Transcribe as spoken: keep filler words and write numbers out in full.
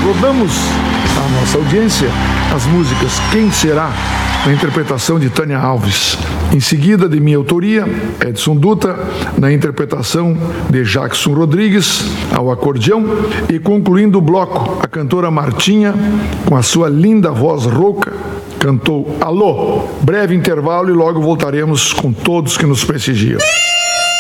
Rodamos a nossa audiência as músicas Quem Será, na interpretação de Tânia Alves. Em seguida, de minha autoria, Edson Dutra, na interpretação de Jackson Rodrigues, ao acordeão, e concluindo o bloco, a cantora Martinha, com a sua linda voz rouca, cantou Alô. Breve intervalo e logo voltaremos com todos que nos prestigiam.